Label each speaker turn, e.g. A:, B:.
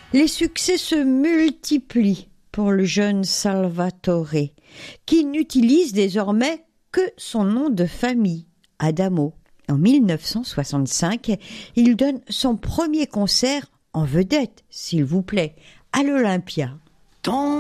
A: Les succès se multiplient pour le jeune Salvatore, qui n'utilise désormais que son nom de famille, Adamo. En 1965, il donne son premier concert en vedette, s'il vous plaît, à l'Olympia.